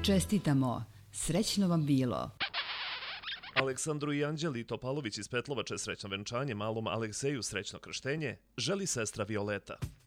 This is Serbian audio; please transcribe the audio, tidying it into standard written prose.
Čestitamo, srećno vam bilo! Aleksandru i Anđeli Topalović iz Petlovače srećno venčanje, malom Alekseju srećno krštenje želi sestra Violeta.